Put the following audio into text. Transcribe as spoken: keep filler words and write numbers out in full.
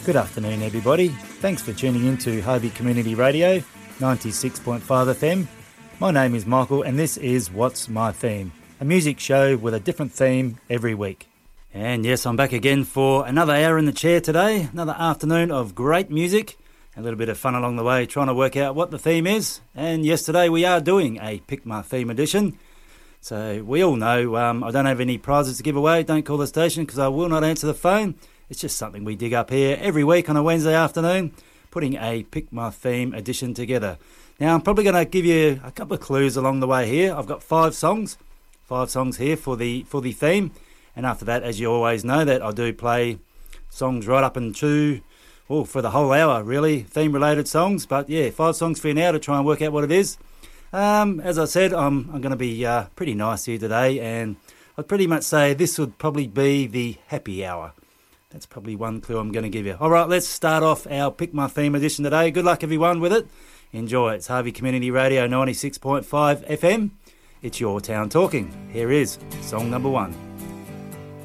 Good afternoon, everybody. Thanks for tuning in to Harvey Community Radio, ninety-six point five F M. My name is Michael, and this is What's My Theme, a music show with a different theme every week. And yes, I'm back again for another hour in the chair today, another afternoon of great music, a little bit of fun along the way, trying to work out what the theme is. And yes, today we are doing a Pick My Theme edition. So we all know um, I don't have any prizes to give away. Don't call the station because I will not answer the phone. It's just something we dig up here every week on a Wednesday afternoon, putting a Pick My Theme edition together. Now, I'm probably going to give you a couple of clues along the way here. I've got five songs, five songs here for the for the theme. And after that, as you always know, that I do play songs right up into, oh, for the whole hour, really, theme-related songs. But yeah, five songs for you now to try and work out what it is. Um, as I said, I'm, I'm going to be uh, pretty nice here today, and I'd pretty much say this would probably be the happy hour. That's probably one clue I'm going to give you. All right, let's start off our Pick My Theme edition today. Good luck, everyone, with it. Enjoy. It's Harvey Community Radio ninety-six point five F M. It's your town talking. Here is song number one.